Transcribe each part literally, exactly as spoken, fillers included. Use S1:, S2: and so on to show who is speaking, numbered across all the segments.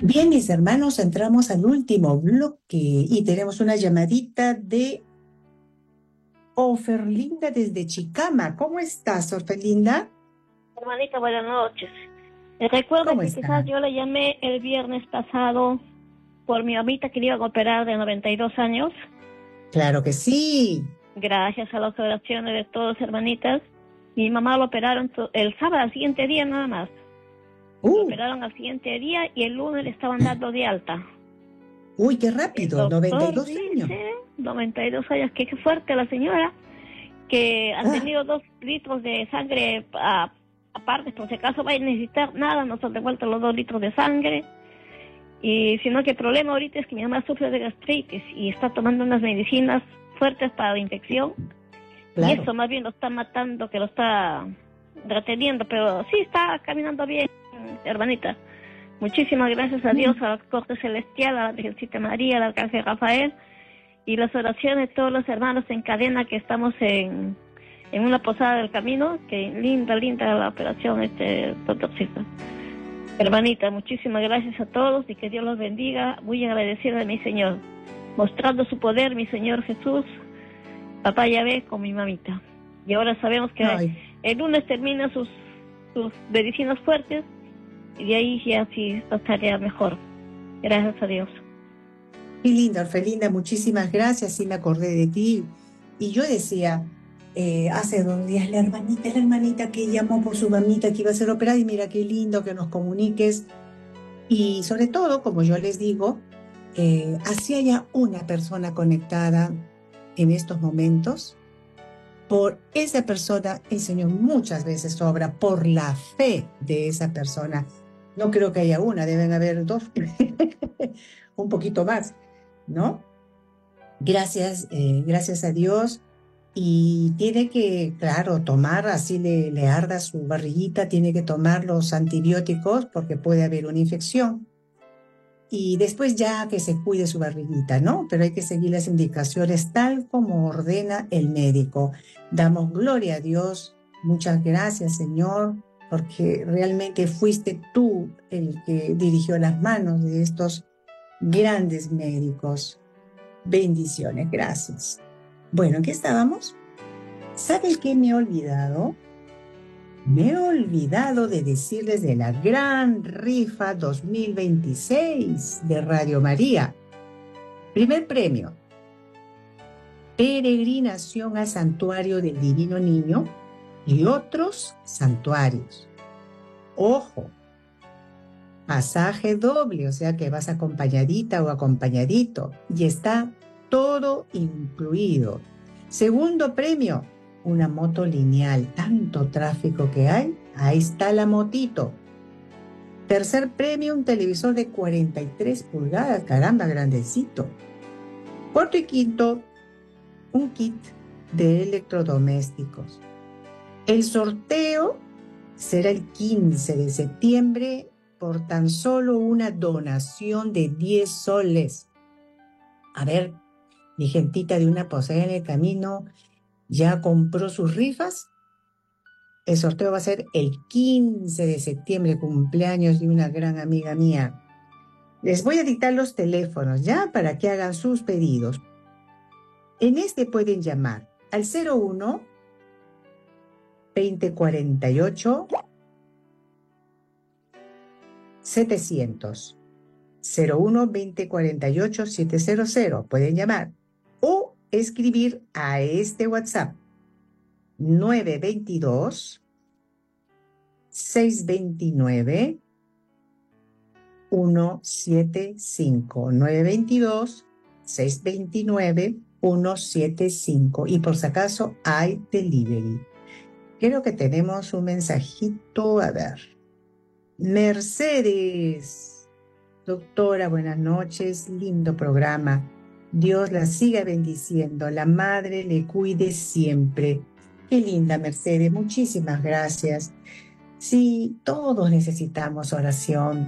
S1: Bien, mis hermanos, entramos al último bloque y tenemos una llamadita de Oferlinda desde Chicama. ¿Cómo estás, Oferlinda?
S2: Hermanita, buenas noches. Eh, Recuerda
S1: ¿Cómo
S2: que quizás
S1: está?
S2: yo le llamé el viernes pasado por mi mamita que le iban a operar de noventa y dos años.
S1: Claro que sí.
S2: Gracias a las oraciones de todos, hermanitas. Mi mamá lo operaron to- el sábado, al siguiente día nada más. Lo
S1: Uh,
S2: operaron al siguiente día y el lunes le estaban dando de alta.
S1: uy, qué
S2: El
S1: rápido, noventa y
S2: doctor
S1: dos años.
S2: dice, noventa y dos años, que qué fuerte la señora, que han
S1: Ah,
S2: tenido dos litros de sangre a- aparte, por si acaso va a necesitar nada, nos han devuelto los dos litros de sangre. Y sino que el problema ahorita es que mi mamá sufre de gastritis y está tomando unas medicinas fuertes para la infección. Y
S1: claro.
S2: eso más bien lo está matando, que lo está reteniendo, pero sí está caminando bien, hermanita. Muchísimas gracias a Dios,
S1: Mm.
S2: a la corte celestial, a la Virgencita María, al Arcángel Rafael y las oraciones de todos los hermanos en cadena que estamos en, en una posada del camino. Que linda, linda la operación, este doctorcito. Hermanita, muchísimas gracias a todos y que Dios los bendiga. Muy agradecida de mi Señor, mostrando su poder, mi Señor Jesús, papá Yahvé con mi mamita. Y ahora sabemos que
S1: Ay,
S2: el lunes termina sus, sus medicinas fuertes y de ahí ya sí estaría mejor. Gracias a Dios.
S1: qué linda, Orfelinda, muchísimas gracias. Sí me acordé de ti. Y yo decía, eh, hace dos días, la hermanita, la hermanita que llamó por su mamita que iba a ser operada, y mira qué lindo que nos comuniques. Y sobre todo, como yo les digo, eh, así haya una persona conectada en estos momentos, por esa persona el Señor muchas veces obra por la fe de esa persona. No creo que haya una, deben haber dos, un poquito más, ¿no? Gracias, eh, gracias a Dios. Y tiene que, claro, tomar, así le, le arda su barriguita, tiene que tomar los antibióticos porque puede haber una infección. Y después ya que se cuide su barriguita, ¿no? Pero hay que seguir las indicaciones tal como ordena el médico. Damos gloria a Dios. Muchas gracias, Señor, porque realmente fuiste tú el que dirigió las manos de estos grandes médicos. Bendiciones, gracias. Bueno, ¿en qué estábamos? ¿Sabe qué me he olvidado? Me he olvidado de decirles de la gran rifa dos mil veintiséis de Radio María. Primer premio, peregrinación al santuario del Divino Niño y otros santuarios. Ojo, pasaje doble, o sea que vas acompañadita o acompañadito y está todo incluido. Segundo premio, una moto lineal. Tanto tráfico que hay, ahí está la motito. Tercer premio, un televisor de cuarenta y tres pulgadas, caramba, grandecito. Cuarto y quinto, un kit de electrodomésticos. El sorteo será el quince de septiembre por tan solo una donación de diez soles. A ver, mi gentita de una posada en el camino, ¿ya compró sus rifas? El sorteo va a ser el quince de septiembre, cumpleaños de una gran amiga mía. Les voy a dictar los teléfonos, ¿ya? Para que hagan sus pedidos. En este pueden llamar al cero uno, veinte cuarenta y ocho, setecientos. cero uno, veinte cuarenta y ocho, setecientos. Pueden llamar o escribir a este WhatsApp nueve veintidós, seiscientos veintinueve, ciento setenta y cinco. nueve veintidós, seiscientos veintinueve, ciento setenta y cinco. Y por si acaso hay delivery. Creo que tenemos un mensajito. A ver. Mercedes. Doctora, buenas noches. Lindo programa. Dios la siga bendiciendo. La madre le cuide siempre. Qué linda, Mercedes. Muchísimas gracias. Sí, todos necesitamos oración.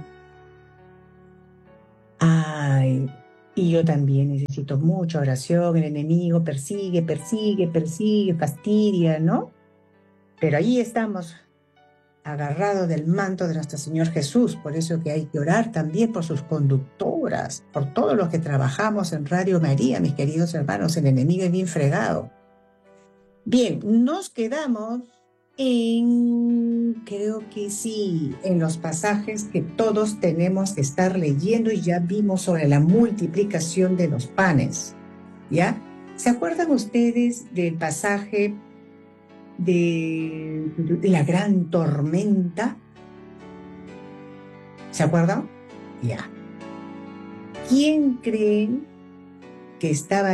S1: Ay, y yo también necesito mucha oración. El enemigo persigue, persigue, persigue, fastidia, ¿no? Pero ahí estamos, agarrado del manto de nuestro Señor Jesús. Por eso que hay que orar también por sus conductoras, por todos los que trabajamos en Radio María, mis queridos hermanos. El enemigo es bien fregado. Bien, nos quedamos en, creo que sí, en los pasajes que todos tenemos que estar leyendo, y ya vimos sobre la multiplicación de los panes, ¿ya? ¿Se acuerdan ustedes del pasaje de, de la gran tormenta? ¿Se acuerdan? Ya. ¿Quién creen que estaba